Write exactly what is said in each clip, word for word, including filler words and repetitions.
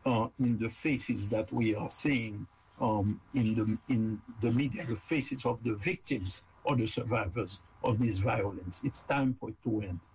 uh, in the faces that we are seeing um, in the in the media, the faces of the victims or the survivors of this violence. It's time for it to end.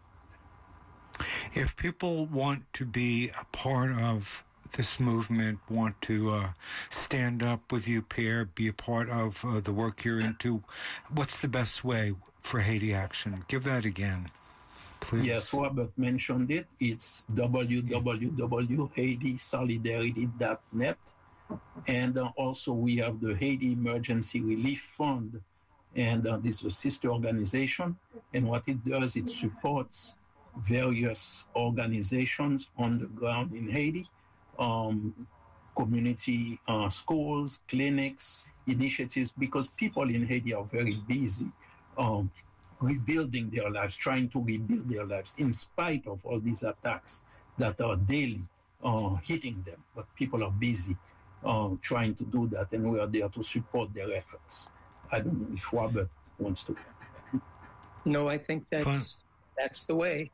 If people want to be a part of this movement, want to uh, stand up with you, Pierre, be a part of uh, the work you're into, what's the best way for Haiti Action? Give that again, please. Yes, Robert mentioned it. It's w w w dot haiti solidarity dot net. And uh, also we have the Haiti Emergency Relief Fund. And uh, this is a sister organization. And what it does, it supports various organizations on the ground in Haiti, um, community uh, schools, clinics, initiatives, because people in Haiti are very busy um, rebuilding their lives, trying to rebuild their lives in spite of all these attacks that are daily uh, hitting them. But people are busy uh, trying to do that, and we are there to support their efforts. I don't know if Robert wants to. No, I think that's Fun. that's the way.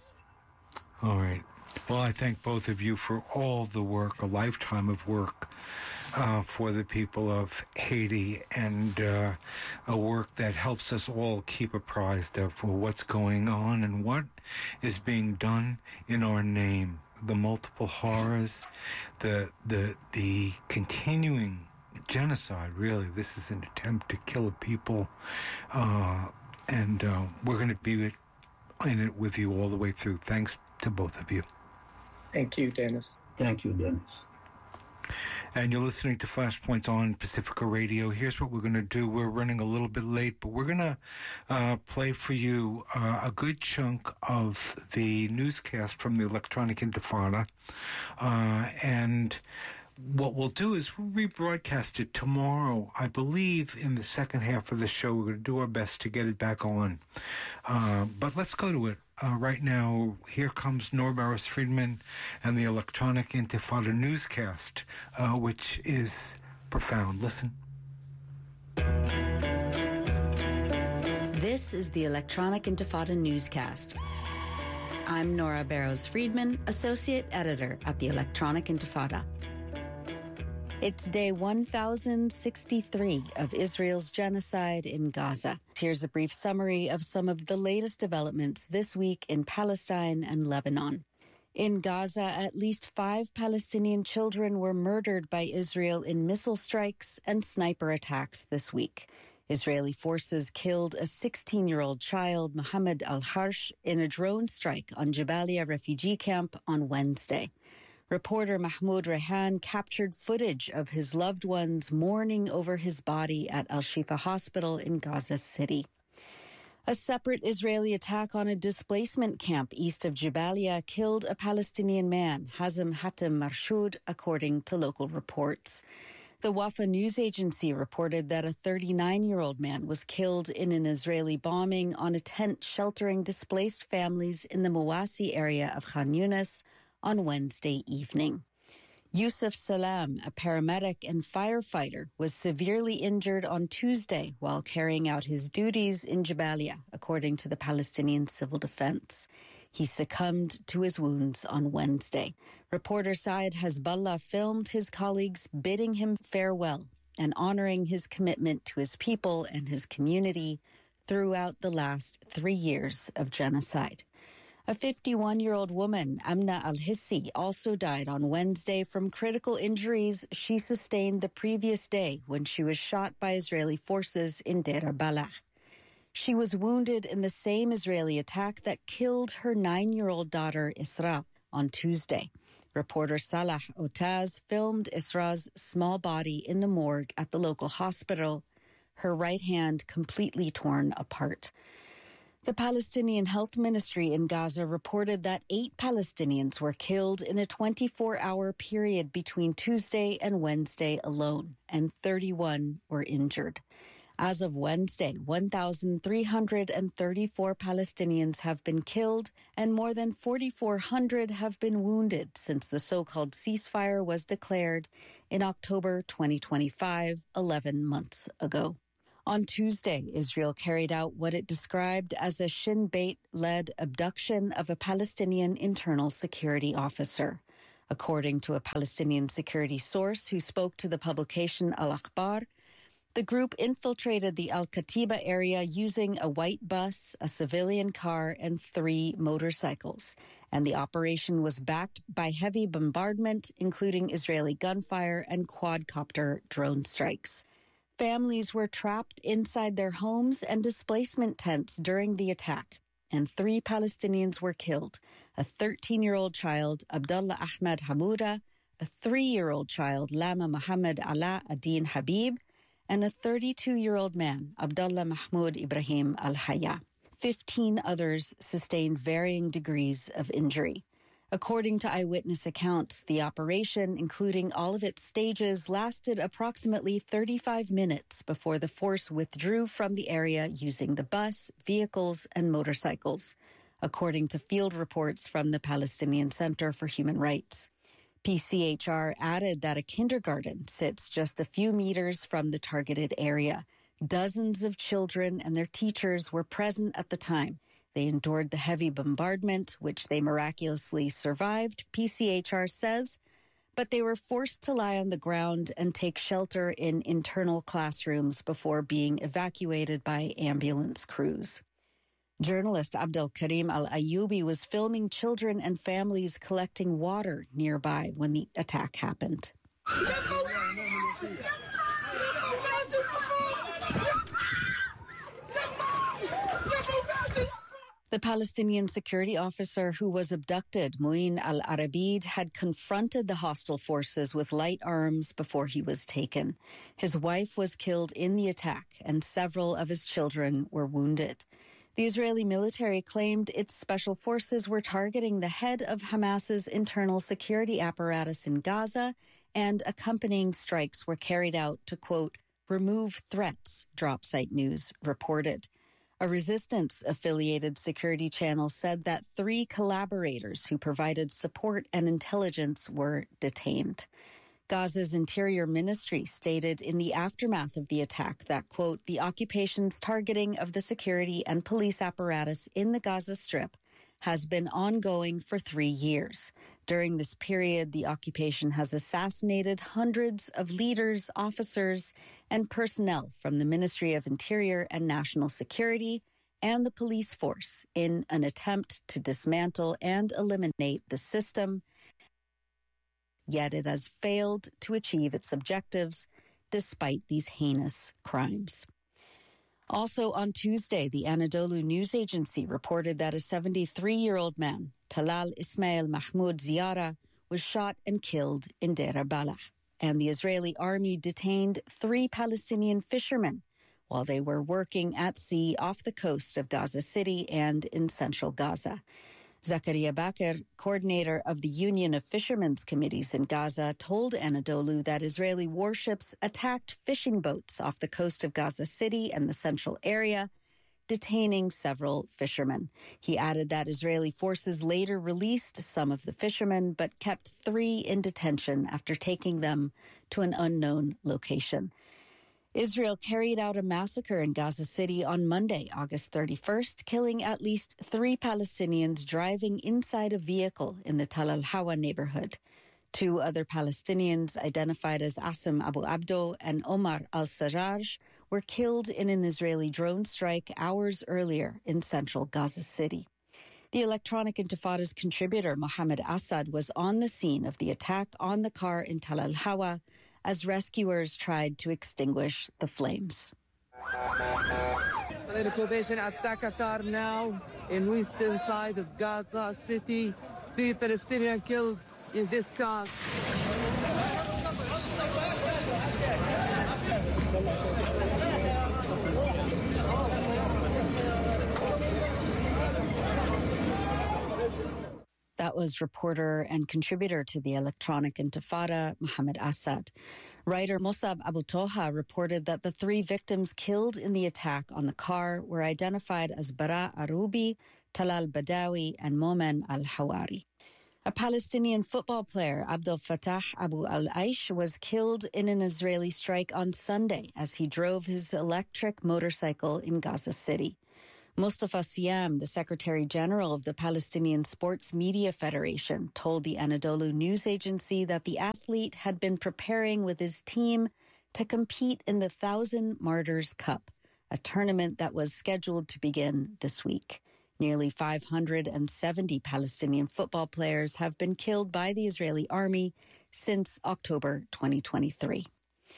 All right. Well, I thank both of you for all the work, a lifetime of work uh, for the people of Haiti, and uh, a work that helps us all keep apprised of what's going on and what is being done in our name. The multiple horrors, the the the continuing genocide. Really, this is an attempt to kill a people, uh, and uh, we're going to be in it with you all the way through. Thanks to both of you. Thank you, Dennis. Thank you, Dennis. And you're listening to Flashpoints on Pacifica Radio. Here's what we're going to do. We're running a little bit late, but we're going to uh, play for you uh, a good chunk of the newscast from the Electronic Intifada. Uh, and what we'll do is we'll rebroadcast it tomorrow. I believe in the second half of the show, we're going to do our best to get it back on. Uh, but let's go to it. Uh, right now, here comes Nora Barros-Friedman and the Electronic Intifada newscast, uh, which is profound. Listen. This is the Electronic Intifada newscast. I'm Nora Barros-Friedman, Associate Editor at the Electronic Intifada. It's day one thousand sixty-three of Israel's genocide in Gaza. Here's a brief summary of some of the latest developments this week in Palestine and Lebanon. In Gaza, at least five Palestinian children were murdered by Israel in missile strikes and sniper attacks this week. Israeli forces killed a sixteen-year-old child, Mohammed al-Harsh, in a drone strike on Jabalia refugee camp on Wednesday. Reporter Mahmoud Rehan captured footage of his loved ones mourning over his body at Al-Shifa Hospital in Gaza City. A separate Israeli attack on a displacement camp east of Jabalia killed a Palestinian man, Hazem Hatem Marshoud, according to local reports. The Wafa news agency reported that a thirty-nine-year-old man was killed in an Israeli bombing on a tent sheltering displaced families in the Mawasi area of Khan Yunis on Wednesday evening. Yusuf Salam, a paramedic and firefighter, was severely injured on Tuesday while carrying out his duties in Jabalia, according to the Palestinian Civil Defense. He succumbed to his wounds on Wednesday. Reporter Saeed Hezbollah filmed his colleagues bidding him farewell and honoring his commitment to his people and his community throughout the last three years of genocide. A fifty-one-year-old woman, Amna al-Hissi, also died on Wednesday from critical injuries she sustained the previous day when she was shot by Israeli forces in Deir al-Balah. She was wounded in the same Israeli attack that killed her nine-year-old daughter, Isra, on Tuesday. Reporter Salah Otaz filmed Isra's small body in the morgue at the local hospital, her right hand completely torn apart. The Palestinian Health Ministry in Gaza reported that eight Palestinians were killed in a twenty-four hour period between Tuesday and Wednesday alone, and thirty-one were injured. As of Wednesday, one thousand three hundred thirty-four Palestinians have been killed and more than four thousand four hundred have been wounded since the so-called ceasefire was declared in October twenty twenty-five, eleven months ago. On Tuesday, Israel carried out what it described as a Shin Bet-led abduction of a Palestinian internal security officer. According to a Palestinian security source who spoke to the publication Al-Akhbar, the group infiltrated the Al-Katiba area using a white bus, a civilian car, and three motorcycles. And the operation was backed by heavy bombardment, including Israeli gunfire and quadcopter drone strikes. Families were trapped inside their homes and displacement tents during the attack, and three Palestinians were killed: a thirteen-year-old child, Abdullah Ahmed Hamouda, a three-year-old child, Lama Mohammed Ala Adin Habib, and a thirty-two-year-old man, Abdullah Mahmoud Ibrahim Al-Haya. Fifteen others sustained varying degrees of injury. According to eyewitness accounts, the operation, including all of its stages, lasted approximately thirty-five minutes before the force withdrew from the area using the bus, vehicles, and motorcycles, according to field reports from the Palestinian Center for Human Rights. P C H R added that a kindergarten sits just a few meters from the targeted area. Dozens of children and their teachers were present at the time. They endured the heavy bombardment, which they miraculously survived, P C H R says, but they were forced to lie on the ground and take shelter in internal classrooms before being evacuated by ambulance crews. Journalist Abdel Karim Al-Ayubi was filming children and families collecting water nearby when the attack happened. The Palestinian security officer who was abducted, Muin al-Arabid, had confronted the hostile forces with light arms before he was taken. His wife was killed in the attack, and several of his children were wounded. The Israeli military claimed its special forces were targeting the head of Hamas's internal security apparatus in Gaza, and accompanying strikes were carried out to, quote, remove threats, Dropsite News reported. A resistance-affiliated security channel said that three collaborators who provided support and intelligence were detained. Gaza's Interior Ministry stated in the aftermath of the attack that, quote, the occupation's targeting of the security and police apparatus in the Gaza Strip has been ongoing for three years. During this period, the occupation has assassinated hundreds of leaders, officers, and personnel from the Ministry of Interior and National Security and the police force in an attempt to dismantle and eliminate the system. Yet it has failed to achieve its objectives despite these heinous crimes. Also on Tuesday, the Anadolu news agency reported that a seventy-three-year-old man, Talal Ismail Mahmoud Ziara, was shot and killed in Deir Balah, and the Israeli army detained three Palestinian fishermen while they were working at sea off the coast of Gaza City and in central Gaza. Zakaria Bakr, coordinator of the Union of Fishermen's Committees in Gaza, told Anadolu that Israeli warships attacked fishing boats off the coast of Gaza City and the central area, detaining several fishermen. He added that Israeli forces later released some of the fishermen, but kept three in detention after taking them to an unknown location. Israel carried out a massacre in Gaza City on Monday, August thirty-first, killing at least three Palestinians driving inside a vehicle in the Tal al-Hawa neighborhood. Two other Palestinians, identified as Asim Abu Abdo and Omar al-Sarraj, were killed in an Israeli drone strike hours earlier in central Gaza City. The Electronic Intifada's contributor, Mohammed Assad, was on the scene of the attack on the car in Tal al-Hawa as rescuers tried to extinguish the flames. The occupation attack a car now in western side of Gaza City. Three Palestinians killed in this car. That was reporter and contributor to the Electronic Intifada, Mohammed Assad. Writer Musab Abu Toha reported that the three victims killed in the attack on the car were identified as Bara Arubi, Talal Badawi, and Momen al-Hawari. A Palestinian football player, Abdel Fattah Abu al-Aish, was killed in an Israeli strike on Sunday as he drove his electric motorcycle in Gaza City. Mustafa Siam, the Secretary General of the Palestinian Sports Media Federation, told the Anadolu news agency that the athlete had been preparing with his team to compete in the Thousand Martyrs Cup, a tournament that was scheduled to begin this week. Nearly five hundred seventy Palestinian football players have been killed by the Israeli army since October twenty twenty-three.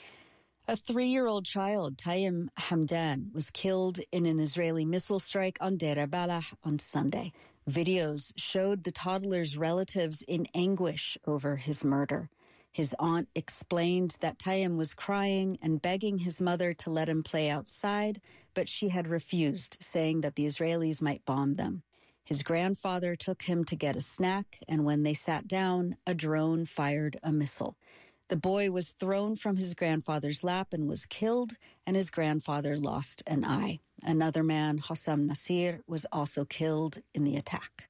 A three-year-old child, Tayyim Hamdan, was killed in an Israeli missile strike on Deir al-Balah on Sunday. Videos showed the toddler's relatives in anguish over his murder. His aunt explained that Tayyim was crying and begging his mother to let him play outside, but she had refused, saying that the Israelis might bomb them. His grandfather took him to get a snack, and when they sat down, a drone fired a missile. The boy was thrown from his grandfather's lap and was killed, and his grandfather lost an eye. Another man, Hossam Nasir, was also killed in the attack.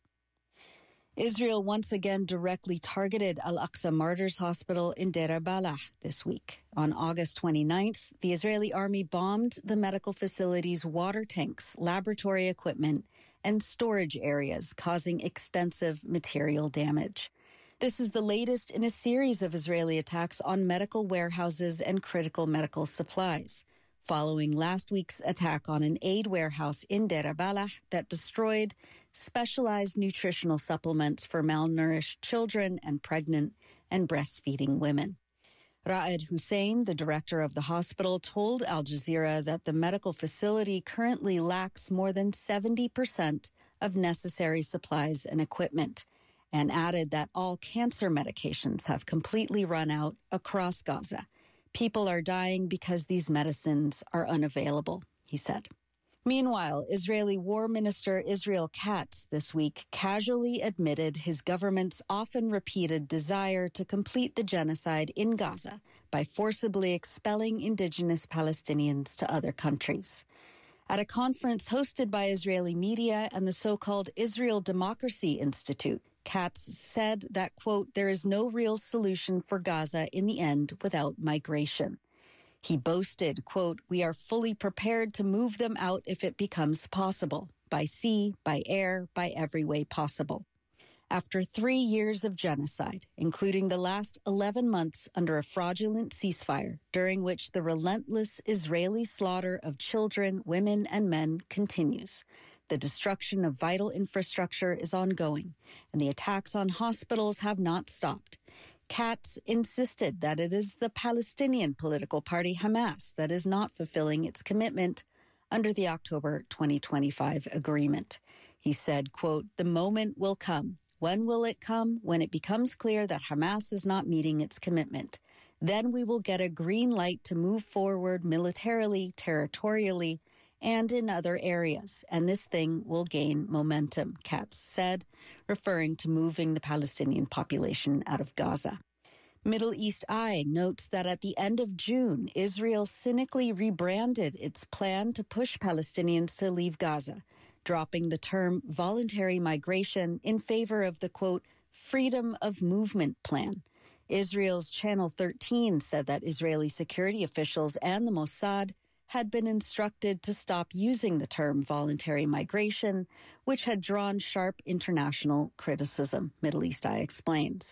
Israel once again directly targeted Al-Aqsa Martyrs Hospital in Deir al-Balah this week. On August twenty-ninth, the Israeli army bombed the medical facility's water tanks, laboratory equipment, and storage areas, causing extensive material damage. This is the latest in a series of Israeli attacks on medical warehouses and critical medical supplies, following last week's attack on an aid warehouse in Deir al-Balah that destroyed specialized nutritional supplements for malnourished children and pregnant and breastfeeding women. Ra'ed Hussein, the director of the hospital, told Al Jazeera that the medical facility currently lacks more than seventy percent of necessary supplies and equipment, and added that all cancer medications have completely run out across Gaza. People are dying because these medicines are unavailable, he said. Meanwhile, Israeli War Minister Israel Katz this week casually admitted his government's often repeated desire to complete the genocide in Gaza by forcibly expelling indigenous Palestinians to other countries. At a conference hosted by Israeli media and the so-called Israel Democracy Institute, Katz said that, quote, there is no real solution for Gaza in the end without migration. He boasted, quote, we are fully prepared to move them out if it becomes possible, by sea, by air, by every way possible. After three years of genocide, including the last eleven months under a fraudulent ceasefire, during which the relentless Israeli slaughter of children, women, and men continues, the destruction of vital infrastructure is ongoing, and the attacks on hospitals have not stopped. Katz insisted that it is the Palestinian political party Hamas that is not fulfilling its commitment under the October twenty twenty-five agreement. He said, quote, the moment will come. When will it come? When it becomes clear that Hamas is not meeting its commitment. Then we will get a green light to move forward militarily, territorially, and in other areas, and this thing will gain momentum, Katz said, referring to moving the Palestinian population out of Gaza. Middle East Eye notes that at the end of June, Israel cynically rebranded its plan to push Palestinians to leave Gaza, dropping the term voluntary migration in favor of the, quote, freedom of movement plan. Israel's Channel thirteen said that Israeli security officials and the Mossad had been instructed to stop using the term voluntary migration, which had drawn sharp international criticism, Middle East Eye explains.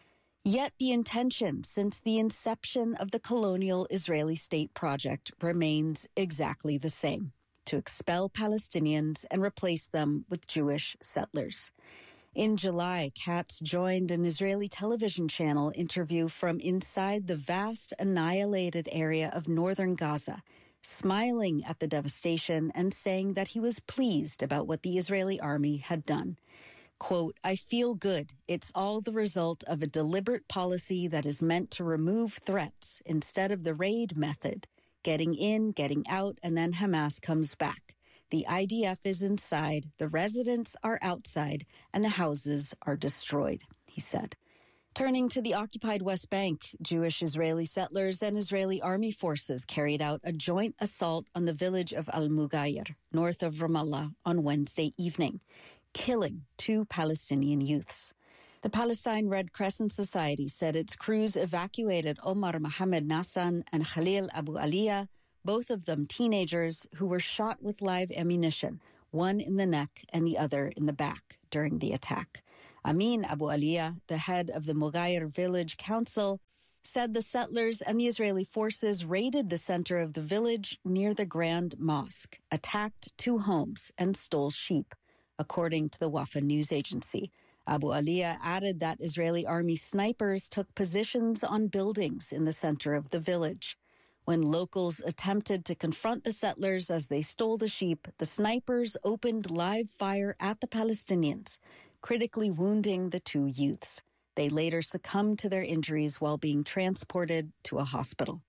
Yet the intention since the inception of the colonial Israeli state project remains exactly the same, to expel Palestinians and replace them with Jewish settlers. In July, Katz joined an Israeli television channel interview from inside the vast annihilated area of northern Gaza, smiling at the devastation and saying that he was pleased about what the Israeli army had done. Quote, I feel good. It's all the result of a deliberate policy that is meant to remove threats instead of the raid method, getting in, getting out, and then Hamas comes back. The I D F is inside, the residents are outside, and the houses are destroyed, he said. Turning to the occupied West Bank, Jewish Israeli settlers and Israeli army forces carried out a joint assault on the village of Al-Mughayr, north of Ramallah, on Wednesday evening, killing two Palestinian youths. The Palestine Red Crescent Society said its crews evacuated Omar Mohammed Nassan and Khalil Abu Aliyah, both of them teenagers who were shot with live ammunition, one in the neck and the other in the back during the attack. Amin Abu Aliyah, the head of the Mughayr Village Council, said the settlers and the Israeli forces raided the center of the village near the Grand Mosque, attacked two homes, and stole sheep, according to the Wafa news agency. Abu Aliyah added that Israeli army snipers took positions on buildings in the center of the village. When locals attempted to confront the settlers as they stole the sheep, the snipers opened live fire at the Palestinians, critically wounding the two youths. They later succumbed to their injuries while being transported to a hospital.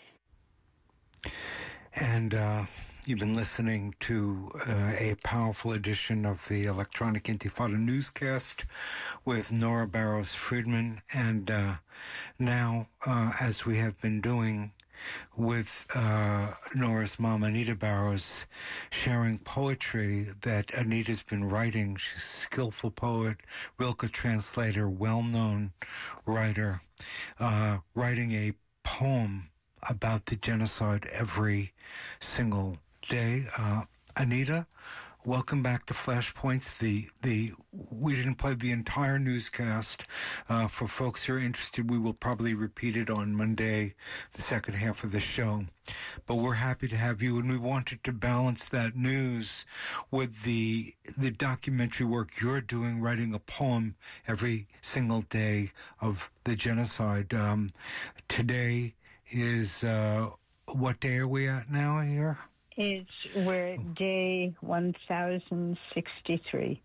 And uh, you've been listening to uh, a powerful edition of the Electronic Intifada newscast with Nora Barrows Friedman. And uh, now, uh, as we have been doing with uh, Nora's mom, Anita Barrows, sharing poetry that Anita's been writing. She's a skillful poet, Rilke translator, well-known writer, uh, writing a poem about the genocide every single day. Uh, Anita, welcome back to Flashpoints. The the we didn't play the entire newscast. Uh, for folks who are interested, we will probably repeat it on Monday, the second half of the show. But we're happy to have you, and we wanted to balance that news with the the documentary work you're doing, writing a poem every single day of the genocide. Um, today is uh, what day are we at now here? It's we're at day one thousand sixty-three.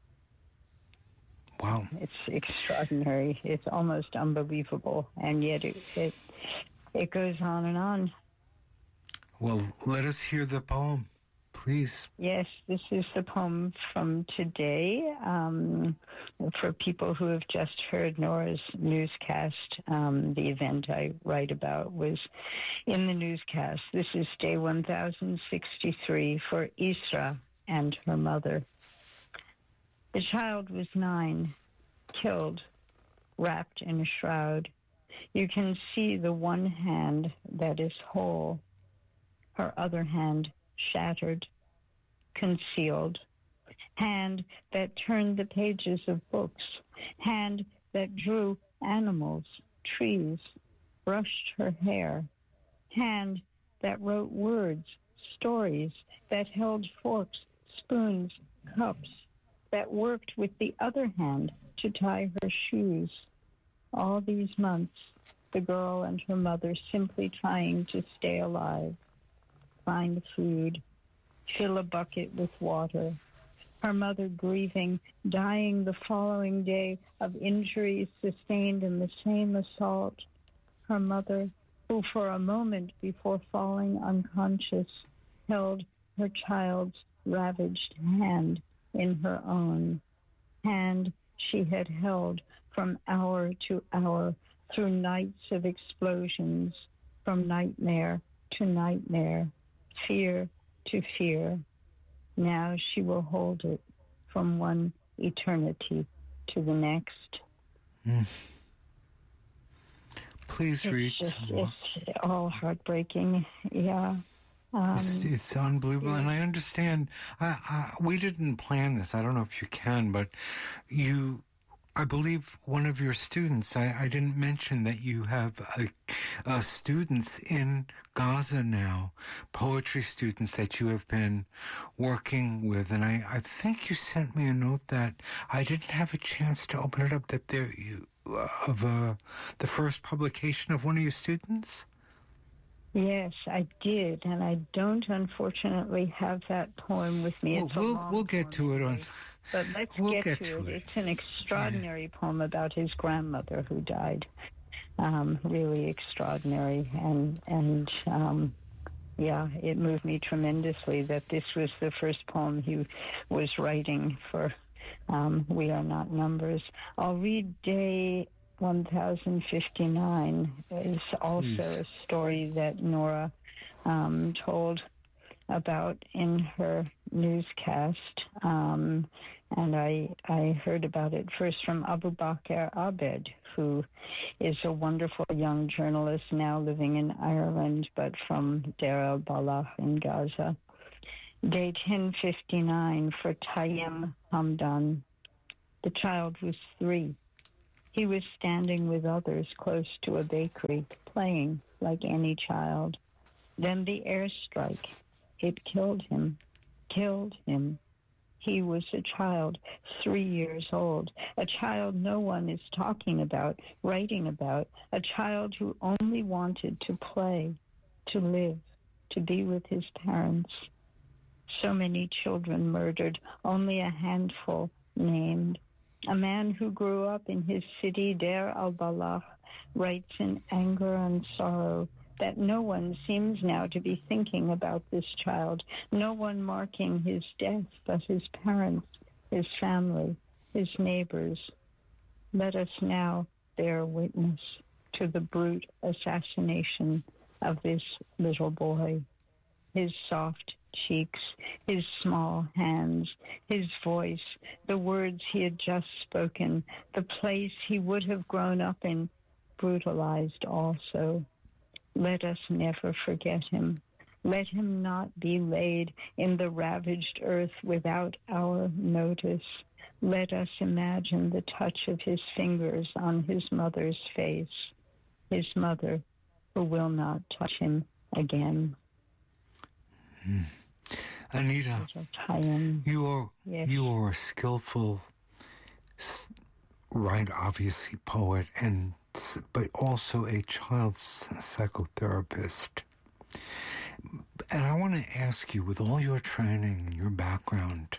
Wow. It's extraordinary. It's almost unbelievable. And yet it, it, it goes on and on. Well, let us hear the poem, please. Yes, this is the poem from today. Um, for people who have just heard Nora's newscast, um, the event I write about was in the newscast. This is day one thousand sixty-three for Isra and her mother. The child was nine, killed, wrapped in a shroud. You can see the one hand that is whole, her other hand shattered, concealed, hand that turned the pages of books, hand that drew animals, trees, brushed her hair, hand that wrote words, stories, that held forks, spoons, cups, that worked with the other hand to tie her shoes. All these months, the girl and her mother simply trying to stay alive, find food, fill a bucket with water. Her mother grieving, dying the following day of injuries sustained in the same assault. Her mother, who for a moment before falling unconscious, held her child's ravaged hand in her own, hand she had held from hour to hour through nights of explosions, from nightmare to nightmare, fear to fear. Now she will hold it from one eternity to the next. Mm. Please it's read. Just, it's all heartbreaking, yeah. Um, it's, it's unbelievable, yeah. And I understand. I, I, we didn't plan this. I don't know if you can, but you, I believe one of your students, I, I didn't mention that you have a, a students in Gaza now, poetry students that you have been working with. And I, I think you sent me a note that I didn't have a chance to open it up, that there, you, uh, of uh, the first publication of one of your students? Yes, I did, and I don't unfortunately have that poem with me. Well, it's a we'll long we'll get to it on. But let's we'll get, get to, to it. it. It's an extraordinary yeah. poem about his grandmother who died. Um, really extraordinary, and and um, yeah, it moved me tremendously that this was the first poem he was writing for um, We Are Not Numbers. I'll read day one thousand fifty-nine is also Please. A story that Nora um, told about in her newscast, um, and I I heard about it first from Abu Bakr Abed, who is a wonderful young journalist now living in Ireland, but from Deir el-Balah in Gaza. Day ten fifty-nine for Tayyem Hamdan. The child was three. He was standing with others close to a bakery, playing like any child. Then the airstrike. It killed him. Killed him. He was a child, three years old, a child no one is talking about, writing about, a child who only wanted to play, to live, to be with his parents. So many children murdered, only a handful named. A man who grew up in his city, Deir al-Balah, writes in anger and sorrow that no one seems now to be thinking about this child, no one marking his death but his parents, his family, his neighbors. Let us now bear witness to the brute assassination of this little boy. His soft cheeks, his small hands, his voice, the words he had just spoken, the place he would have grown up in, brutalized also. Let us never forget him. Let him not be laid in the ravaged earth without our notice. Let us imagine the touch of his fingers on his mother's face, his mother who will not touch him again. Mm. Anita, you are yes. you are a skillful writer, obviously poet, and but also a child psychotherapist. And I want to ask you, with all your training and your background,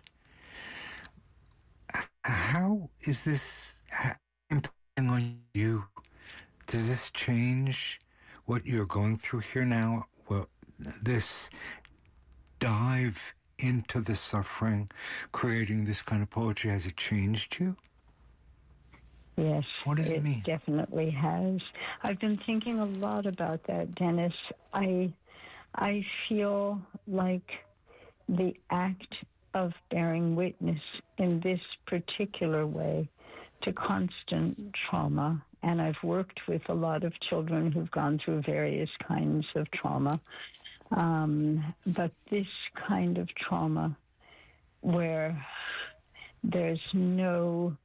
how is this impacting on you? Does this change what you're going through here now? Well, this dive into the suffering, creating this kind of poetry, has it changed you? Yes, what does it, it mean? definitely has. I've been thinking a lot about that, Dennis. I, I feel like the act of bearing witness in this particular way to constant trauma, and I've worked with a lot of children who've gone through various kinds of trauma, um, but this kind of trauma where there's no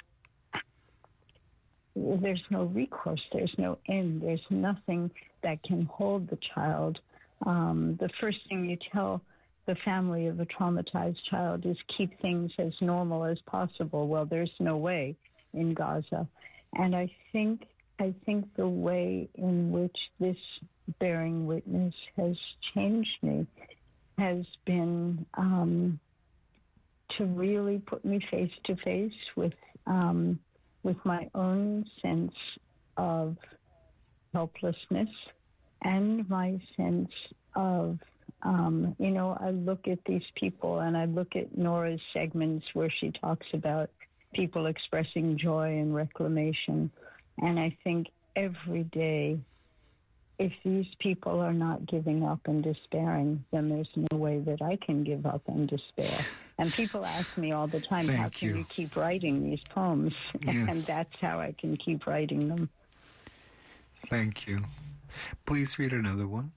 there's no recourse, there's no end, there's nothing that can hold the child. Um, the first thing you tell the family of a traumatized child is keep things as normal as possible. Well, there's no way in Gaza. And I think I think the way in which this bearing witness has changed me has been um, to really put me face to face with um, with my own sense of helplessness and my sense of, um, you know, I look at these people and I look at Nora's segments where she talks about people expressing joy and reclamation. And I think every day, if these people are not giving up and despairing, then there's no way that I can give up and despair. And people ask me all the time, Thank how can you. you keep writing these poems? Yes. And that's how I can keep writing them. Thank you. Please read another one.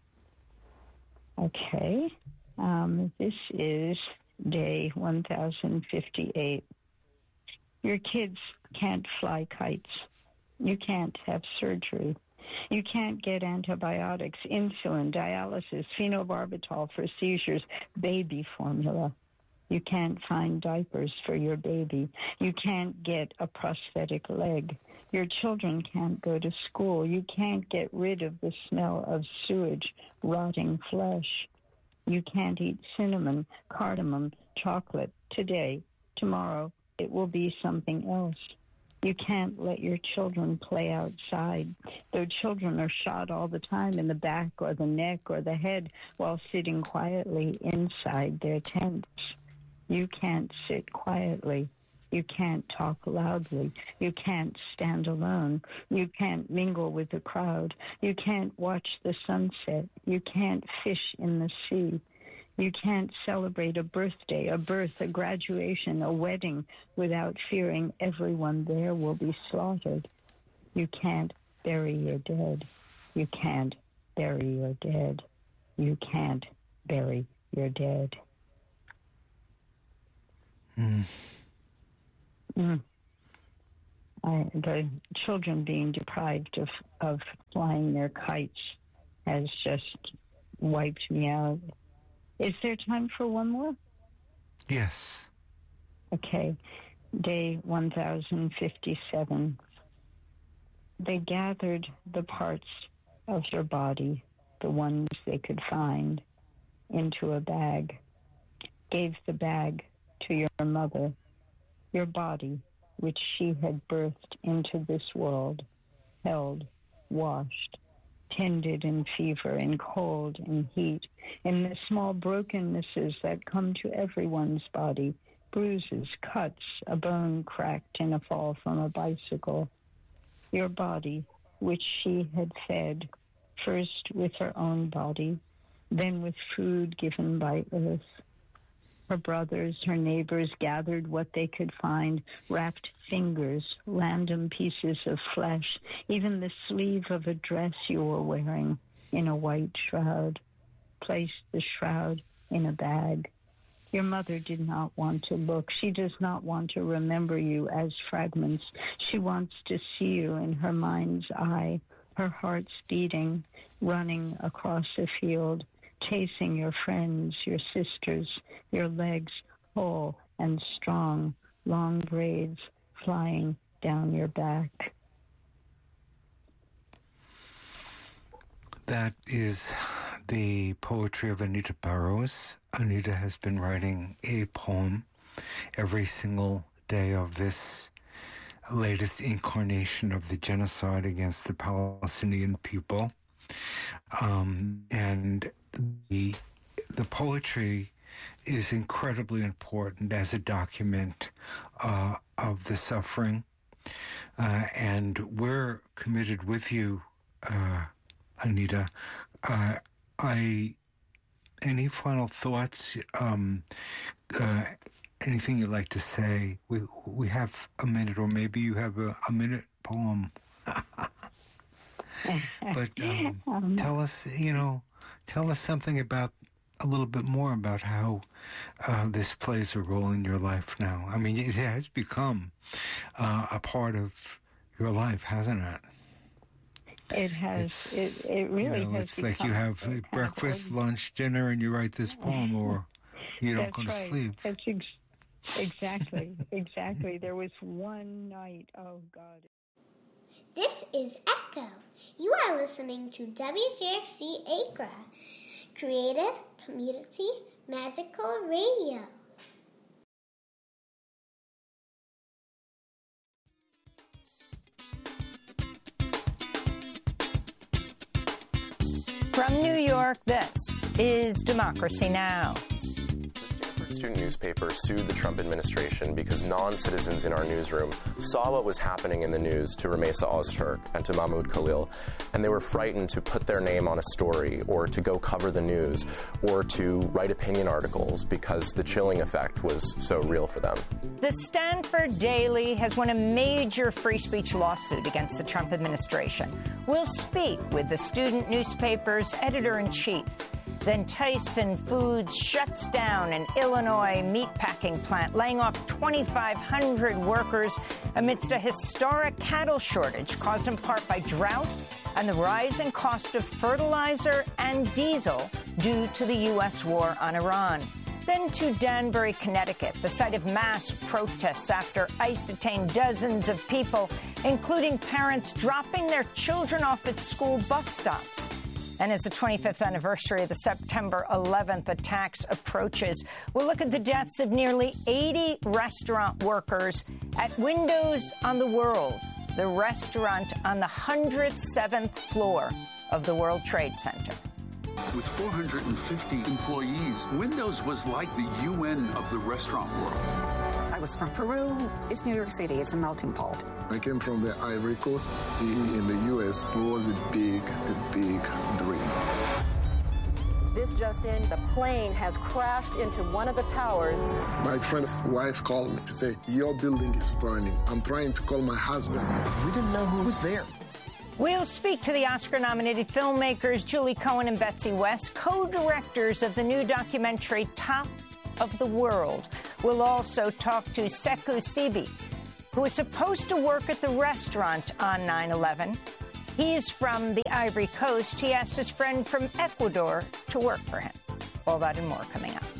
Okay. Um, this is day one thousand fifty-eight. Your kids can't fly kites. You can't have surgery. You can't get antibiotics, insulin, dialysis, phenobarbital for seizures, baby formula. You can't find diapers for your baby. You can't get a prosthetic leg. Your children can't go to school. You can't get rid of the smell of sewage, rotting flesh. You can't eat cinnamon, cardamom, chocolate. Today, tomorrow, it will be something else. You can't let your children play outside. Their children are shot all the time in the back or the neck or the head while sitting quietly inside their tents. You can't sit quietly. You can't talk loudly. You can't stand alone. You can't mingle with the crowd. You can't watch the sunset. You can't fish in the sea. You can't celebrate a birthday, a birth, a graduation, a wedding without fearing everyone there will be slaughtered. You can't bury your dead. You can't bury your dead. You can't bury you're dead. Mm. Mm. I, the children being deprived of, of flying their kites has just wiped me out. Is there time for one more? Yes. Okay. Day one thousand fifty-seven. They gathered the parts of your body, the ones they could find, into a bag, gave the bag to your mother, your body, which she had birthed into this world, held, washed, tended in fever, in cold, in heat, in the small brokennesses that come to everyone's body, bruises, cuts, a bone cracked in a fall from a bicycle. Your body, which she had fed, first with her own body, then with food given by earth. Her brothers, her neighbors gathered what they could find, wrapped fingers, random pieces of flesh, even the sleeve of a dress you were wearing in a white shroud, placed the shroud in a bag. Your mother did not want to look. She does not want to remember you as fragments. She wants to see you in her mind's eye, her heart's beating, running across a field, chasing your friends, your sisters, your legs whole and strong, long braids flying down your back. That is the poetry of Anita Barrows. Anita has been writing a poem every single day of this latest incarnation of the genocide against the Palestinian people. Um, and the the poetry is incredibly important as a document uh, of the suffering. Uh, and we're committed with you, uh, Anita. Uh, I, any final thoughts? Um, uh, anything you'd like to say? We we have a minute, or maybe you have a, a minute poem. But um, um, tell us, you know, tell us something about, a little bit more about how uh, this plays a role in your life now. I mean, it has become uh, a part of your life, hasn't it? It has. It, it really you know, has. It's like you have a breakfast, lunch, dinner, and you write this poem, or you don't That's go to right. sleep. That's ex- exactly, exactly. There was one night. Oh God. This is Echo. You are listening to W J X C Acra, Creative Community Magical Radio. From New York, this is Democracy Now! The student newspaper sued the Trump administration because non-citizens in our newsroom saw what was happening in the news to Ramesa Ozturk and to Mahmoud Khalil, and they were frightened to put their name on a story or to go cover the news or to write opinion articles because the chilling effect was so real for them. The Stanford Daily has won a major free speech lawsuit against the Trump administration. We'll speak with the student newspaper's editor-in-chief. Then Tyson Foods shuts down an Illinois meatpacking plant, laying off twenty-five hundred workers amidst a historic cattle shortage caused in part by drought and the rising cost of fertilizer and diesel due to the U S war on Iran. Then to Danbury, Connecticut, the site of mass protests after ICE detained dozens of people, including parents dropping their children off at school bus stops. And as the twenty-fifth anniversary of the September eleventh attacks approaches, we'll look at the deaths of nearly eighty restaurant workers at Windows on the World, the restaurant on the one hundred seventh floor of the World Trade Center. With four hundred fifty employees, Windows was like the U N of the restaurant world. I was from Peru. It's New York City. It's a melting pot. I came from the Ivory Coast. Being in the U S was a big, a big dream. This just in, the plane has crashed into one of the towers. My friend's wife called me to say, your building is burning. I'm trying to call my husband. We didn't know who was there. We'll speak to the Oscar-nominated filmmakers Julie Cohen and Betsy West, co-directors of the new documentary Top of the World. We'll also talk to Sekou Sibi, who was supposed to work at the restaurant on nine eleven. He's from the Ivory Coast. He asked his friend from Ecuador to work for him. All that and more coming up.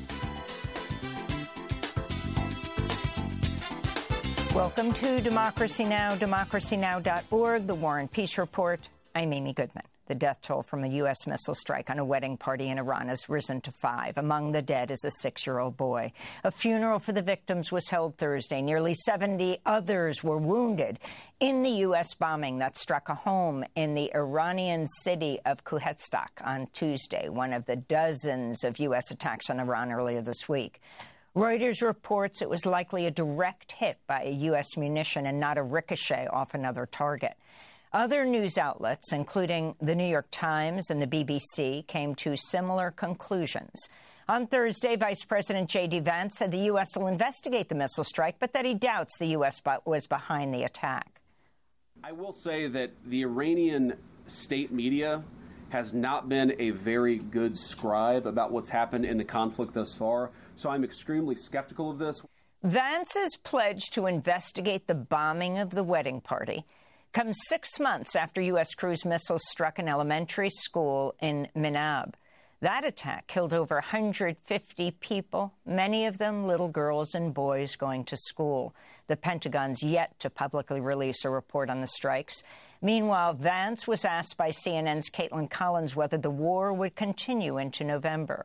Welcome to Democracy Now!, democracy now dot org, the War and Peace Report. I'm Amy Goodman. The death toll from a U S missile strike on a wedding party in Iran has risen to five. Among the dead is a six-year-old boy. A funeral for the victims was held Thursday. Nearly seventy others were wounded in the U S bombing that struck a home in the Iranian city of Khuzestan on Tuesday, one of the dozens of U S attacks on Iran earlier this week. Reuters reports it was likely a direct hit by a U S munition and not a ricochet off another target. Other news outlets, including the New York Times and the B B C, came to similar conclusions. On Thursday, Vice President J D Vance said the U S will investigate the missile strike, but that he doubts the U S was behind the attack. I will say that the Iranian state media has not been a very good scribe about what's happened in the conflict thus far, so I'm extremely skeptical of this. Vance's pledge to investigate the bombing of the wedding party comes six months after U S cruise missiles struck an elementary school in Minab. That attack killed over one hundred fifty people, many of them little girls and boys going to school. The Pentagon's yet to publicly release a report on the strikes. Meanwhile, Vance was asked by C N N's Caitlin Collins whether the war would continue into November.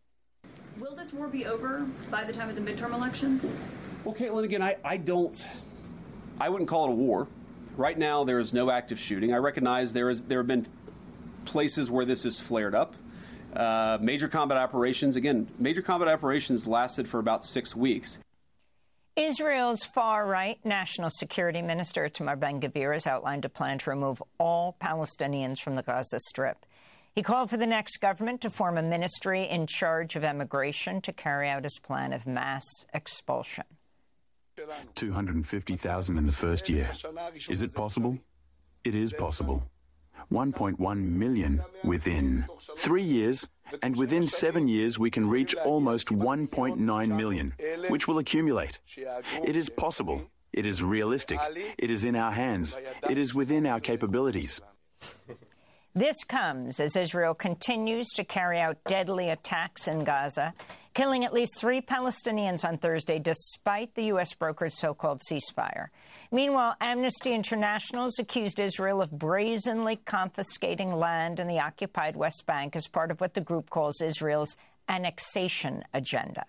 Will this war be over by the time of the midterm elections? Well, Caitlin, again, I, I don't, I wouldn't call it a war. Right now, there is no active shooting. I recognize there is there have been places where this has flared up. Uh, major combat operations, again, major combat operations lasted for about six weeks. Israel's far-right National Security Minister Itamar Ben-Gvir has outlined a plan to remove all Palestinians from the Gaza Strip. He called for the next government to form a ministry in charge of immigration to carry out his plan of mass expulsion. two hundred fifty thousand in the first year. Is it possible? It is possible. one point one million within three years, and within seven years we can reach almost one point nine million, which will accumulate. It is possible. It is realistic. It is in our hands. It is within our capabilities. This comes as Israel continues to carry out deadly attacks in Gaza, killing at least three Palestinians on Thursday, despite the U S brokered so-called ceasefire. Meanwhile, Amnesty International has accused Israel of brazenly confiscating land in the occupied West Bank as part of what the group calls Israel's annexation agenda.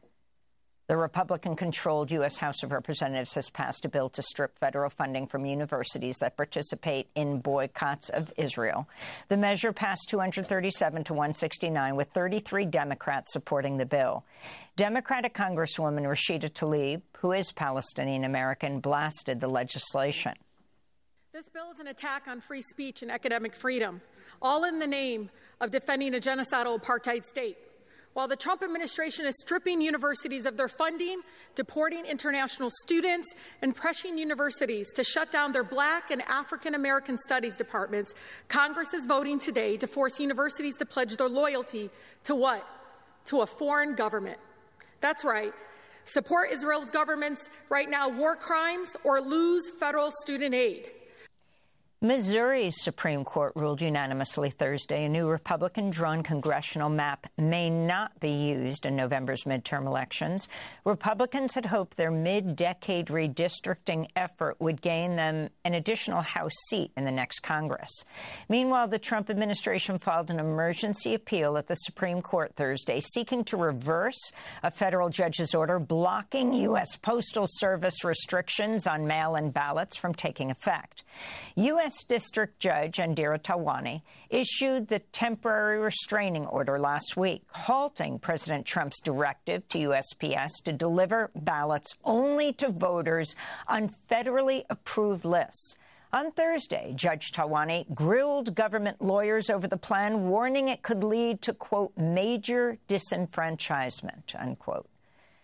The Republican-controlled U S House of Representatives has passed a bill to strip federal funding from universities that participate in boycotts of Israel. The measure passed two hundred thirty-seven to one sixty-nine, with thirty-three Democrats supporting the bill. Democratic Congresswoman Rashida Tlaib, who is Palestinian-American, blasted the legislation. This bill is an attack on free speech and academic freedom, all in the name of defending a genocidal apartheid state. While the Trump administration is stripping universities of their funding, deporting international students, and pressuring universities to shut down their Black and African American studies departments, Congress is voting today to force universities to pledge their loyalty to what? To a foreign government. That's right. Support Israel's government's right now war crimes or lose federal student aid. Missouri's Supreme Court ruled unanimously Thursday a new Republican-drawn congressional map may not be used in November's midterm elections. Republicans had hoped their mid-decade redistricting effort would gain them an additional House seat in the next Congress. Meanwhile, the Trump administration filed an emergency appeal at the Supreme Court Thursday, seeking to reverse a federal judge's order blocking U S Postal Service restrictions on mail-in ballots from taking effect. U S District Judge Indira Tawani issued the temporary restraining order last week, halting President Trump's directive to U S P S to deliver ballots only to voters on federally approved lists. On Thursday, Judge Tawani grilled government lawyers over the plan, warning it could lead to, quote, major disenfranchisement, unquote.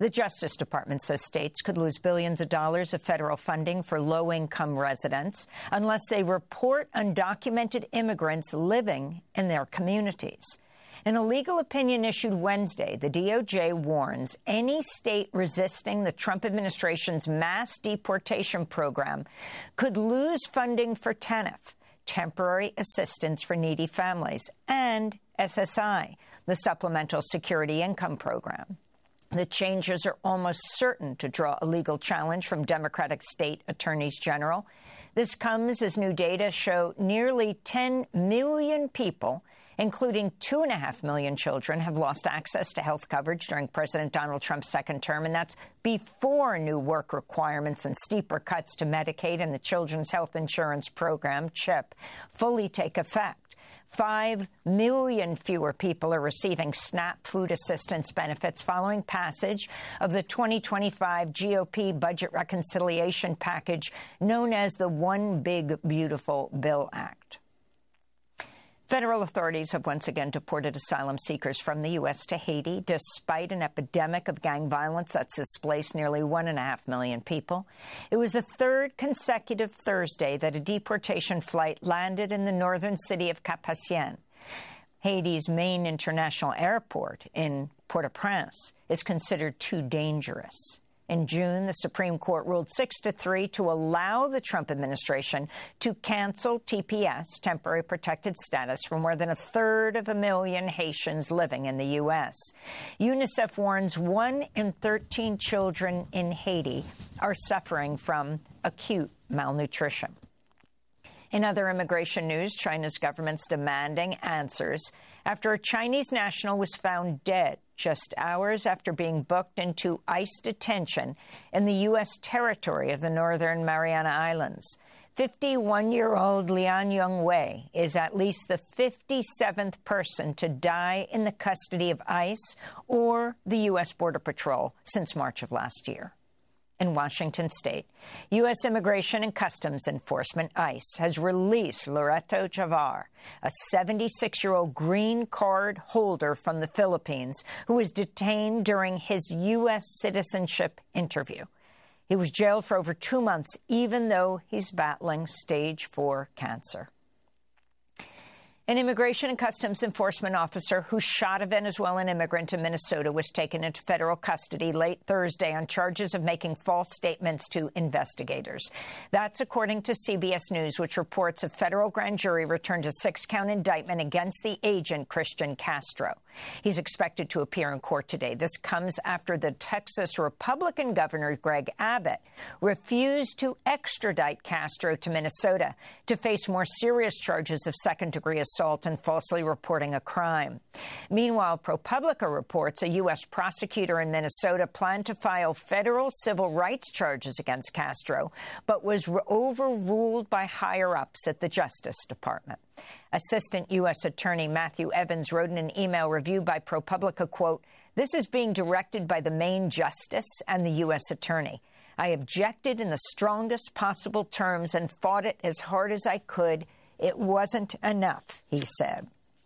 The Justice Department says states could lose billions of dollars of federal funding for low-income residents unless they report undocumented immigrants living in their communities. In a legal opinion issued Wednesday, the D O J warns any state resisting the Trump administration's mass deportation program could lose funding for TANF, Temporary Assistance for Needy Families, and S S I, the Supplemental Security Income Program. The changes are almost certain to draw a legal challenge from Democratic state attorneys general. This comes as new data show nearly ten million people, including two point five million children, have lost access to health coverage during President Donald Trump's second term, and that's before new work requirements and steeper cuts to Medicaid and the Children's Health Insurance Program, CHIP, fully take effect. Five million fewer people are receiving SNAP food assistance benefits following passage of the twenty twenty-five G O P budget reconciliation package known as the One Big Beautiful Bill Act. Federal authorities have once again deported asylum seekers from the U S to Haiti, despite an epidemic of gang violence that's displaced nearly one and a half million people. It was the third consecutive Thursday that a deportation flight landed in the northern city of Cap-Haitien. Haiti's main international airport in Port-au-Prince is considered too dangerous. In June, the Supreme Court ruled six to three to allow the Trump administration to cancel T P S, temporary protected status, for more than a third of a million Haitians living in the U S. UNICEF warns one in thirteen children in Haiti are suffering from acute malnutrition. In other immigration news, China's government's demanding answers after a Chinese national was found dead just hours after being booked into ICE detention in the U S territory of the Northern Mariana Islands. fifty-one-year-old Lian Yongwei is at least the fifty-seventh person to die in the custody of ICE or the U S Border Patrol since March of last year. In Washington state, U S Immigration and Customs Enforcement, ICE, has released Loreto Javar, a seventy-six-year-old green card holder from the Philippines who was detained during his U S citizenship interview. He was jailed for over two months, even though he's battling stage four cancer. An Immigration and Customs Enforcement officer who shot a Venezuelan immigrant in Minnesota was taken into federal custody late Thursday on charges of making false statements to investigators. That's according to C B S News, which reports a federal grand jury returned a six-count indictment against the agent, Christian Castro. He's expected to appear in court today. This comes after the Texas Republican governor, Greg Abbott, refused to extradite Castro to Minnesota to face more serious charges of second-degree assault and falsely reporting a crime. Meanwhile, ProPublica reports a U S prosecutor in Minnesota planned to file federal civil rights charges against Castro, but was overruled by higher-ups at the Justice Department. Assistant U S Attorney Matthew Evans wrote in an email reviewed by ProPublica, quote, "This is being directed by the Main Justice and the U S Attorney. I objected in the strongest possible terms and fought it as hard as I could. It wasn't enough," he said.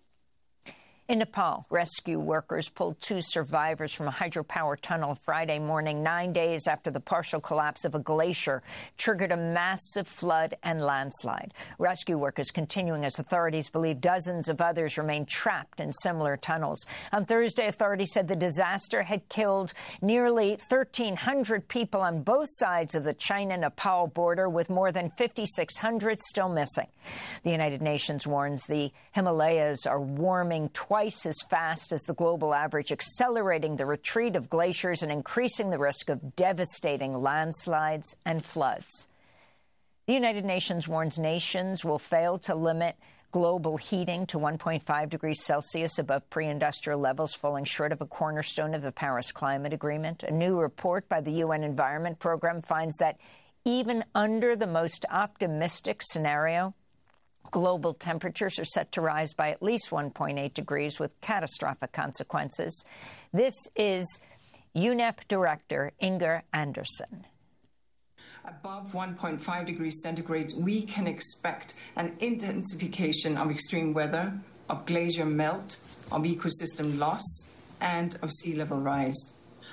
In Nepal, rescue workers pulled two survivors from a hydropower tunnel Friday morning, nine days after the partial collapse of a glacier triggered a massive flood and landslide. Rescue workers continuing as authorities believe dozens of others remain trapped in similar tunnels. On Thursday, authorities said the disaster had killed nearly thirteen hundred people on both sides of the China-Nepal border, with more than fifty-six hundred still missing. The United Nations warns the Himalayas are warming twice twice as fast as the global average, accelerating the retreat of glaciers and increasing the risk of devastating landslides and floods. The United Nations warns nations will fail to limit global heating to one point five degrees Celsius above pre-industrial levels, falling short of a cornerstone of the Paris Climate Agreement. A new report by the U N Environment Program finds that even under the most optimistic scenario, global temperatures are set to rise by at least one point eight degrees with catastrophic consequences. This is U N E P Director Inger Andersen. Above one point five degrees centigrade, we can expect an intensification of extreme weather, of glacier melt, of ecosystem loss, and of sea level rise.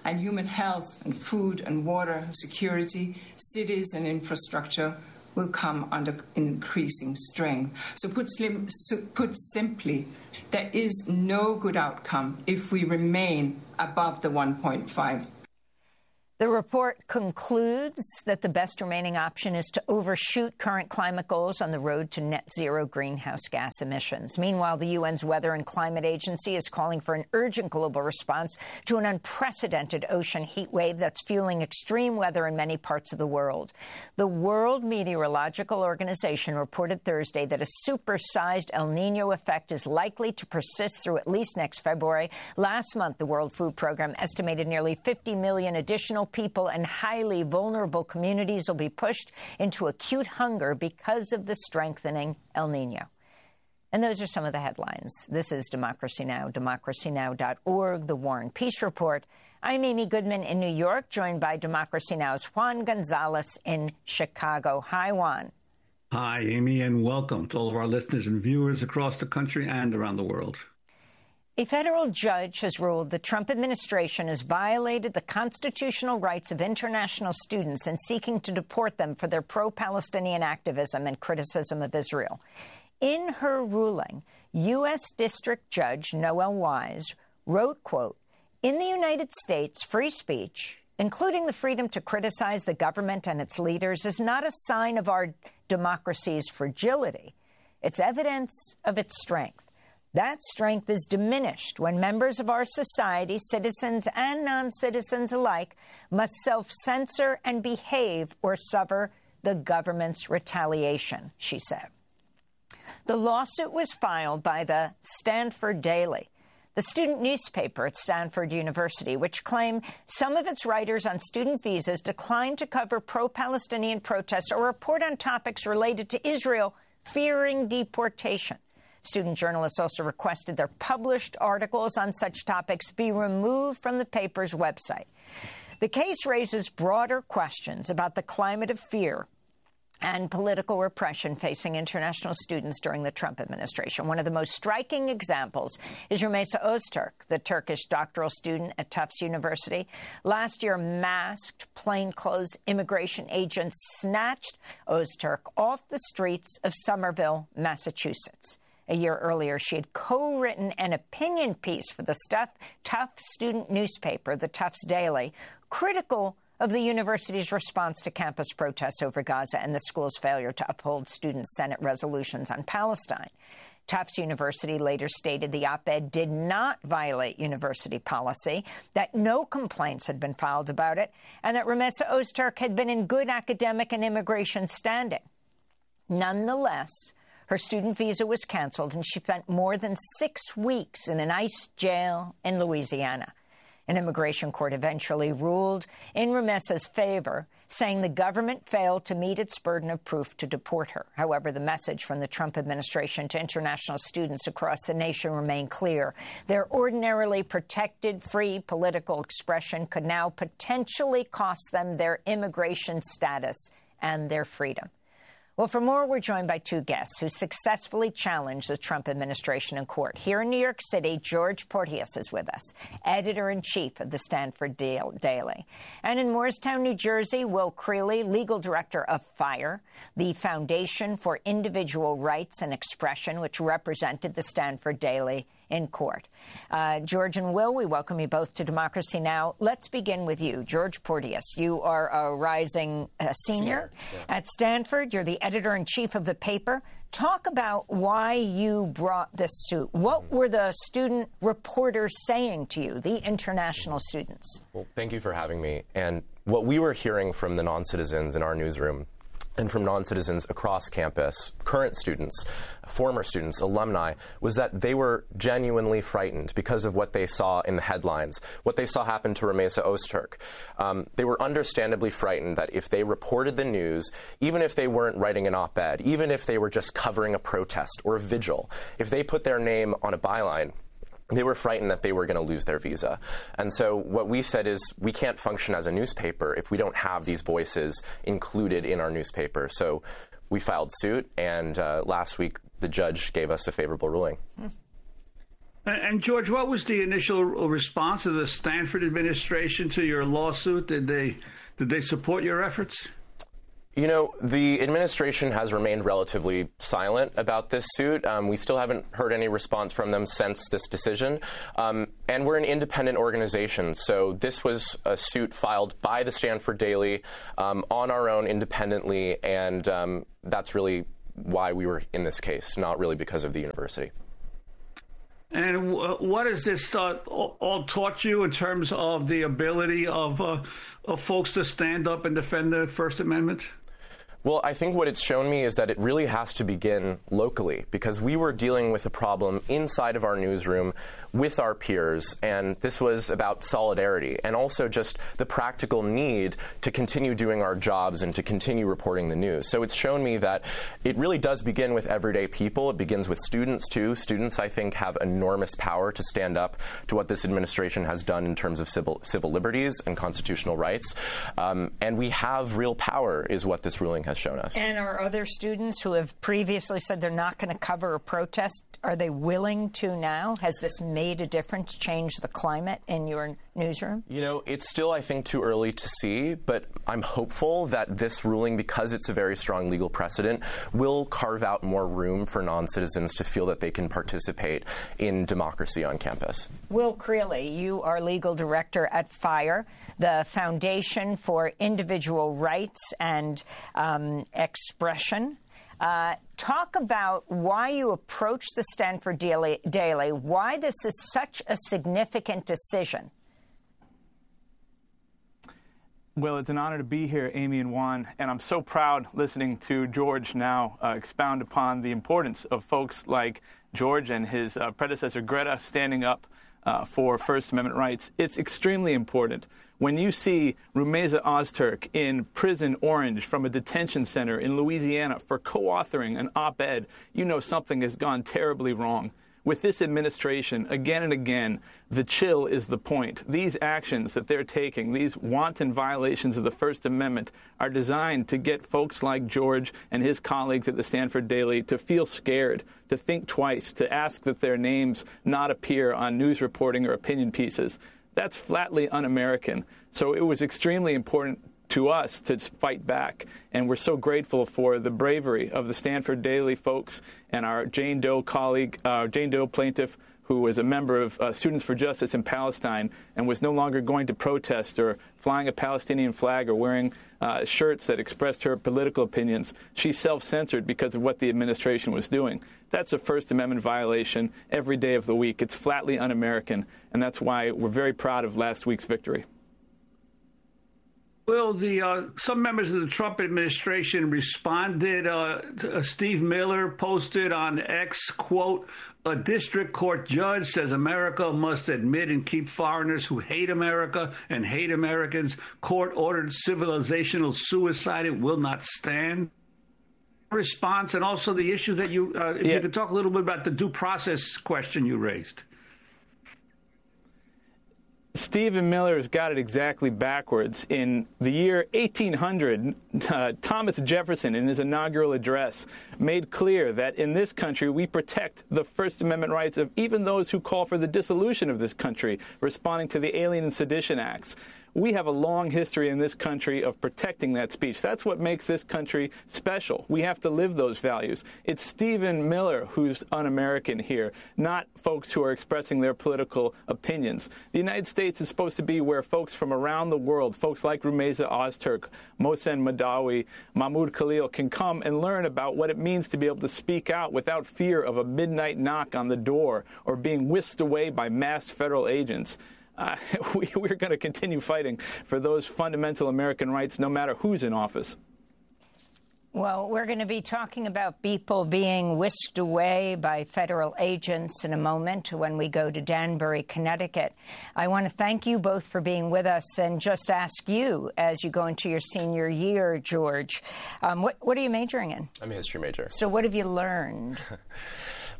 and human health and food and water security, cities and infrastructure will come under increasing strain. So put, slim, so put simply, there is no good outcome if we remain above the one point five. The report concludes that the best remaining option is to overshoot current climate goals on the road to net zero greenhouse gas emissions. Meanwhile, the U N's Weather and Climate Agency is calling for an urgent global response to an unprecedented ocean heat wave that's fueling extreme weather in many parts of the world. The World Meteorological Organization reported Thursday that a supersized El Niño effect is likely to persist through at least next February. Last month, the World Food Program estimated nearly fifty million additional people and highly vulnerable communities will be pushed into acute hunger because of the strengthening El Niño. And those are some of the headlines. This is Democracy Now!, democracy now dot org, the War and Peace Report. I'm Amy Goodman in New York, joined by Democracy Now!'s Juan Gonzalez in Chicago. Hi, Juan. Hi, Amy, and welcome to all of our listeners and viewers across the country and around the world. A federal judge has ruled the Trump administration has violated the constitutional rights of international students in seeking to deport them for their pro-Palestinian activism and criticism of Israel. In her ruling, U S District Judge Noel Wise wrote, quote, "In the United States, free speech, including the freedom to criticize the government and its leaders, is not a sign of our democracy's fragility. It's evidence of its strength. That strength is diminished when members of our society, citizens and non-citizens alike, must self-censor and behave or suffer the government's retaliation," she said. The lawsuit was filed by the Stanford Daily, the student newspaper at Stanford University, which claimed some of its writers on student visas declined to cover pro-Palestinian protests or report on topics related to Israel, fearing deportation. Student journalists also requested their published articles on such topics be removed from the paper's website. The case raises broader questions about the climate of fear and political repression facing international students during the Trump administration. One of the most striking examples is Rümeysa Öztürk, the Turkish doctoral student at Tufts University. Last year, masked, plainclothes immigration agents snatched Öztürk off the streets of Somerville, Massachusetts. A year earlier, she had co-written an opinion piece for the Tufts student newspaper, the Tufts Daily, critical of the university's response to campus protests over Gaza and the school's failure to uphold student Senate resolutions on Palestine. Tufts University later stated the op-ed did not violate university policy, that no complaints had been filed about it, and that Rümeysa Öztürk had been in good academic and immigration standing. Nonetheless, her student visa was canceled, and she spent more than six weeks in an ICE jail in Louisiana. An immigration court eventually ruled in Rümeysa's favor, saying the government failed to meet its burden of proof to deport her. However, the message from the Trump administration to international students across the nation remained clear. Their ordinarily protected free political expression could now potentially cost them their immigration status and their freedom. Well, for more, we're joined by two guests who successfully challenged the Trump administration in court. Here in New York City, George Porteous is with us, editor-in-chief of the Stanford Daily. And in Morristown, New Jersey, Will Creeley, legal director of FIRE, the Foundation for Individual Rights and Expression, which represented the Stanford Daily in court. Uh, George and Will, we welcome you both to Democracy Now! Let's begin with you. George Porteous, you are a rising uh, senior yeah. at Stanford. You're the editor-in-chief of the paper. Talk about why you brought this suit. What were the student reporters saying to you, the international students? Well, thank you for having me. And what we were hearing from the non-citizens in our newsroom and from non-citizens across campus, current students, former students, alumni, was that they were genuinely frightened because of what they saw in the headlines, what they saw happen to Rümeysa Öztürk. Um, they were understandably frightened that if they reported the news, even if they weren't writing an op-ed, even if they were just covering a protest or a vigil, if they put their name on a byline, they were frightened that they were going to lose their visa. And so what we said is we can't function as a newspaper if we don't have these voices included in our newspaper. So we filed suit, and uh, last week the judge gave us a favorable ruling. And, George, what was the initial response of the Stanford administration to your lawsuit? Did they did they support your efforts? You know, the administration has remained relatively silent about this suit. Um, we still haven't heard any response from them since this decision. Um, and we're an independent organization, so this was a suit filed by the Stanford Daily um, on our own independently, and um, that's really why we were in this case, not really because of the university. And w- what has this uh, all taught you in terms of the ability of, uh, of folks to stand up and defend the First Amendment? Well, I think what it's shown me is that it really has to begin locally, because we were dealing with a problem inside of our newsroom with our peers, and this was about solidarity and also just the practical need to continue doing our jobs and to continue reporting the news. So it's shown me that it really does begin with everyday people. It begins with students, too. Students, I think, have enormous power to stand up to what this administration has done in terms of civil, civil liberties and constitutional rights. Um, and we have real power, is what this ruling has shown us. And are other students who have previously said they're not going to cover a protest, are they willing to now? Has this made a difference, changed the climate in your newsroom? You know, it's still, I think, too early to see, but I'm hopeful that this ruling, because it's a very strong legal precedent, will carve out more room for non-citizens to feel that they can participate in democracy on campus. Will Creeley, you are legal director at FIRE, the Foundation for Individual Rights and um, Expression. Uh, talk about why you approached the Stanford Daily, Daily, why this is such a significant decision. Well, it's an honor to be here, Amy and Juan, and I'm so proud listening to George now uh, expound upon the importance of folks like George and his uh, predecessor, Greta, standing up uh, for First Amendment rights. It's extremely important. When you see Rumeysa Ozturk in Prison Orange from a detention center in Louisiana for co-authoring an op-ed, you know something has gone terribly wrong. With this administration, again and again, the chill is the point. These actions that they're taking, these wanton violations of the First Amendment, are designed to get folks like George and his colleagues at the Stanford Daily to feel scared, to think twice, to ask that their names not appear on news reporting or opinion pieces. That's flatly un-American. So it was extremely important to us to fight back, and we're so grateful for the bravery of the Stanford Daily folks and our Jane Doe colleague, uh, Jane Doe plaintiff, who was a member of uh, Students for Justice in Palestine and was no longer going to protest or flying a Palestinian flag or wearing uh, shirts that expressed her political opinions. She self-censored because of what the administration was doing. That's a First Amendment violation every day of the week. It's flatly un-American, and that's why we're very proud of last week's victory. Well, the uh, some members of the Trump administration responded. Uh, to, uh, Steve Miller posted on X, quote, "A district court judge says America must admit and keep foreigners who hate America and hate Americans. Court ordered civilizational suicide. It will not stand." Response, and also the issue that you, uh, if yeah. you could talk a little bit about the due process question you raised. Stephen Miller's got it exactly backwards. In the year eighteen hundred, uh, Thomas Jefferson, in his inaugural address, made clear that in this country we protect the First Amendment rights of even those who call for the dissolution of this country, responding to the Alien and Sedition Acts. We have a long history in this country of protecting that speech. That's what makes this country special. We have to live those values. It's Stephen Miller who's un-American here, not folks who are expressing their political opinions. The United States is supposed to be where folks from around the world, folks like Rumeysa Ozturk, Mohsen Madawi, Mahmoud Khalil, can come and learn about what it means to be able to speak out without fear of a midnight knock on the door or being whisked away by masked federal agents. Uh, we, we're going to continue fighting for those fundamental American rights, no matter who's in office. Well, we're going to be talking about people being whisked away by federal agents in a moment when we go to Danbury, Connecticut. I want to thank you both for being with us and just ask you, as you go into your senior year, George, um, what, what are you majoring in? I'm a history major. So what have you learned?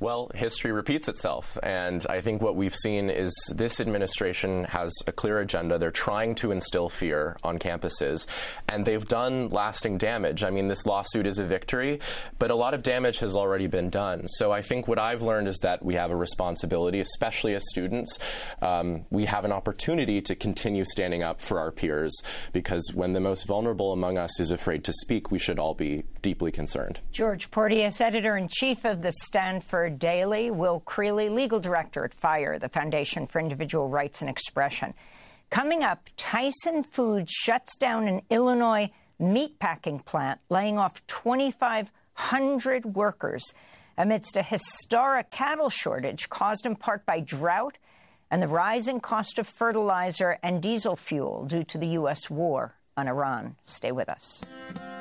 Well, history repeats itself, and I think what we've seen is this administration has a clear agenda. They're trying to instill fear on campuses, and they've done lasting damage. I mean, this lawsuit is a victory, but a lot of damage has already been done. So I think what I've learned is that we have a responsibility, especially as students. Um, we have an opportunity to continue standing up for our peers, because when the most vulnerable among us is afraid to speak, we should all be deeply concerned. George Porteous, editor-in-chief of the Stanford Daily. Will Creeley, legal director at FIRE, the Foundation for Individual Rights and Expression. Coming up, Tyson Foods shuts down an Illinois meatpacking plant, laying off twenty-five hundred workers amidst a historic cattle shortage caused in part by drought and the rising cost of fertilizer and diesel fuel due to the U S war on Iran. Stay with us.